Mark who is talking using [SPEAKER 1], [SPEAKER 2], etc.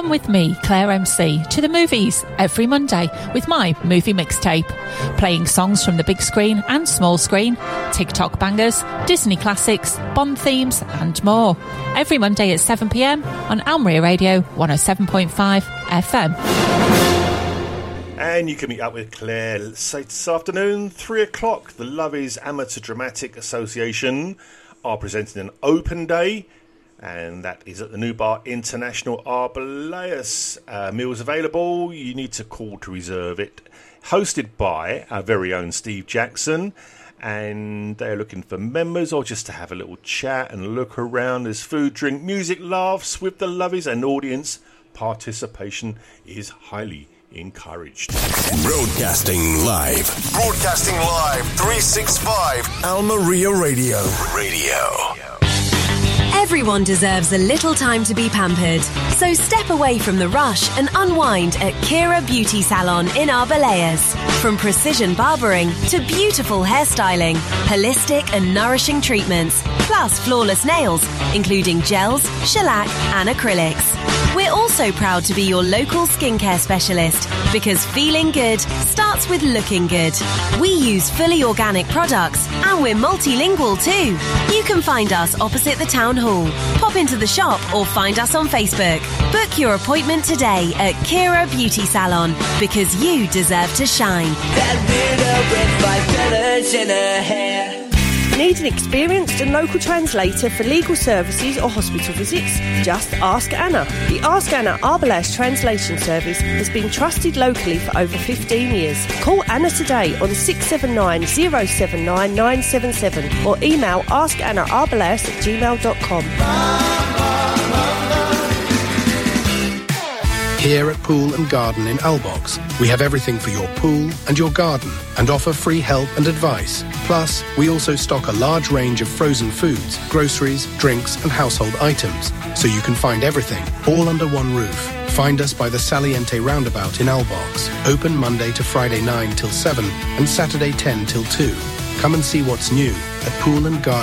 [SPEAKER 1] Come with me, Claire MC, to the movies every Monday with my movie mixtape, playing songs from the big screen and small screen, TikTok bangers, Disney classics, Bond themes and more. Every Monday at 7 p.m. on Almeria Radio 107.5 FM.
[SPEAKER 2] And you can meet up with Claire, say this afternoon, 3 o'clock. The Lovies Amateur Dramatic Association are presenting an open day, and that is at the New Bar International Arbelayes. Meals available. You need to call to reserve it. Hosted by our very own Steve Jackson, and they're looking for members or just to have a little chat and look around. There's food, drink, music, laughs with the Lovies, and audience participation is highly encouraged.
[SPEAKER 3] Broadcasting live 365 Almeria Radio.
[SPEAKER 4] Everyone deserves a little time to be pampered, so step away from the rush and unwind at Kira Beauty Salon in Arbelayes. From precision barbering to beautiful hairstyling, holistic and nourishing treatments, plus flawless nails, including gels, shellac and acrylics. We're also proud to be your local skincare specialist, because feeling good starts with looking good. We use fully organic products and we're multilingual too. You can find us opposite the town hall. Pop into the shop or find us on Facebook. Book your appointment today at Kira Beauty Salon, because you deserve to shine.
[SPEAKER 5] That weirdo with 5 feathers in her hair.
[SPEAKER 6] Need an experienced and local translator for legal services or hospital visits? Just ask Anna. The Ask Anna Arbelayes translation service has been trusted locally for over 15 years. Call Anna today on 679 079 977 or email askannaarbelayes@gmail.com.
[SPEAKER 7] Here at Pool and Garden in Albox, we have everything for your pool and your garden and offer free help and advice. Plus, we also stock a large range of frozen foods, groceries, drinks and household items, so you can find everything all under one roof. Find us by the Saliente roundabout in Albox, open Monday to Friday 9 till 7 and Saturday 10 till 2. Come and see what's new at Pool and Garden